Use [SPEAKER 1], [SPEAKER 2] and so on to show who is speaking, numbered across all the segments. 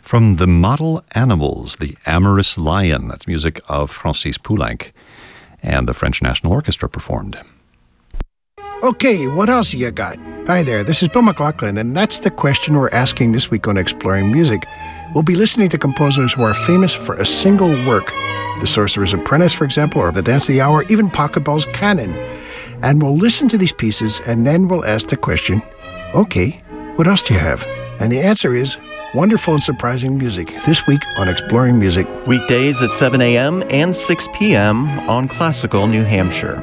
[SPEAKER 1] From the Model Animals, the Amorous Lion, that's music of Francis Poulenc, and the French National Orchestra performed.
[SPEAKER 2] Okay, what else you got? Hi there, this is Bill McLaughlin, and that's the question we're asking this week on Exploring Music. We'll be listening to composers who are famous for a single work. The Sorcerer's Apprentice, for example, or The Dance of the Hour, even Pachelbel's Canon. And we'll listen to these pieces, and then we'll ask the question, okay, what else do you have? And the answer is wonderful and surprising music, this week on Exploring Music.
[SPEAKER 3] Weekdays at 7 a.m. and 6 p.m. on Classical New Hampshire.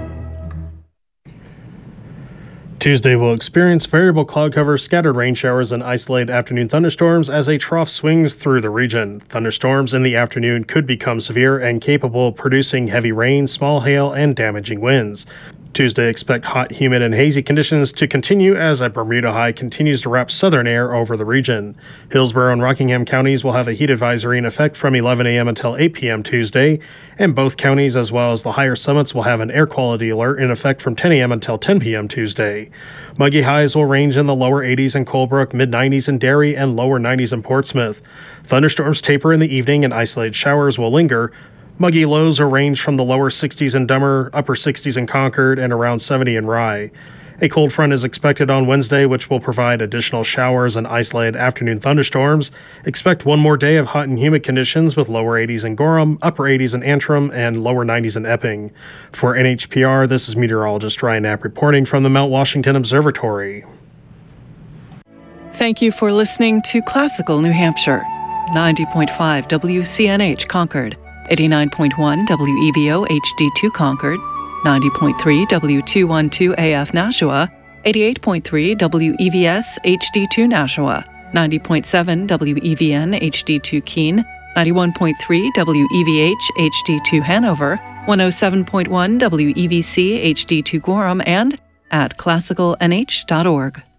[SPEAKER 4] Tuesday will experience variable cloud cover, scattered rain showers, and isolated afternoon thunderstorms as a trough swings through the region. Thunderstorms in the afternoon could become severe and capable of producing heavy rain, small hail, and damaging winds. Tuesday, expect hot, humid, and hazy conditions to continue as a Bermuda high continues to wrap southern air over the region. Hillsborough and Rockingham counties will have a heat advisory in effect from 11 a.m. until 8 p.m. Tuesday, and both counties as well as the higher summits will have an air quality alert in effect from 10 a.m. until 10 p.m. Tuesday. Muggy highs will range in the lower 80s in Colebrook, mid-90s in Derry, and lower 90s in Portsmouth. Thunderstorms taper in the evening and isolated showers will linger. Muggy lows will range from the lower 60s in Dummer, upper 60s in Concord, and around 70 in Rye. A cold front is expected on Wednesday, which will provide additional showers and isolated afternoon thunderstorms. Expect one more day of hot and humid conditions with lower 80s in Gorham, upper 80s in Antrim, and lower 90s in Epping. For NHPR, this is meteorologist Ryan Knapp reporting from the Mount Washington Observatory.
[SPEAKER 5] Thank you for listening to Classical New Hampshire, 90.5 WCNH Concord, 89.1 WEVO HD2 Concord, 90.3 W212 AF Nashua, 88.3 WEVS HD2 Nashua, 90.7 WEVN HD2 Keene, 91.3 WEVH HD2 Hanover, 107.1 WEVC HD2 Gorham, and at classicalnh.org.